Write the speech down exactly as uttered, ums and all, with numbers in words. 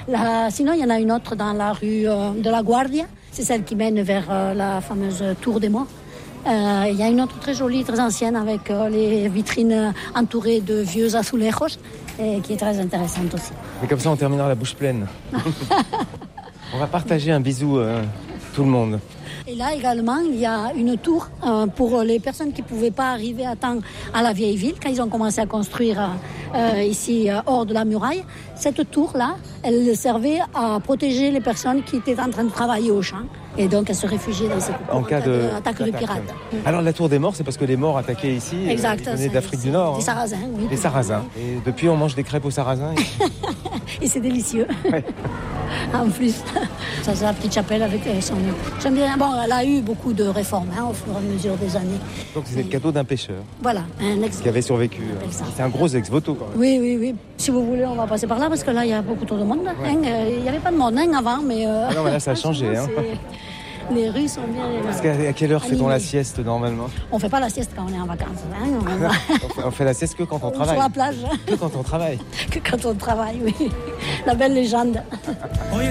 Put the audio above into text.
Là, sinon, il y en a une autre dans la rue euh, de la Guardia. C'est celle qui mène vers euh, la fameuse Tour des Morts. Euh, il y a une autre très jolie, très ancienne, avec euh, les vitrines entourées de vieux azulejos, et qui est très intéressante aussi. Et comme ça, on terminera la bouche pleine. On va partager un bisou, euh, tout le monde. Et là également, il y a une tour euh, pour les personnes qui ne pouvaient pas arriver à temps à la vieille ville, quand ils ont commencé à construire euh, ici, euh, hors de la muraille. Cette tour-là, elle servait à protéger les personnes qui étaient en train de travailler au champ. Et donc, elles se réfugiaient dans cette tour en cas de d'attaque de pirates. Alors, la tour des morts, c'est parce que les morts attaquaient ici, exact, ils venaient d'Afrique du Nord. Des hein. sarrasins, oui. Les sarrasins. Et depuis, on mange des crêpes aux sarrasins. Et c'est délicieux. Ouais. En plus, ça c'est la petite chapelle avec son... J'aime bien. Bon, elle a eu beaucoup de réformes hein, au fur et à mesure des années. Donc c'est le cadeau d'un pêcheur. Voilà, un ex. Qui avait survécu. C'est un gros ex-voto quand même. Oui, oui, oui. Si vous voulez, on va passer par là parce que là, il y a beaucoup trop de monde. Ouais. Hein. Il n'y avait pas de monde hein, avant, mais... Euh... Ah non, mais là, ça a changé. Hein. Les rues sont bien... Parce qu'à quelle heure fait-on la sieste normalement? On ne fait pas la sieste quand on est en vacances. Hein. On, va... on fait la sieste que quand on, on travaille. Sur la plage. Que quand on travaille. Que quand on travaille, oui. La belle légende.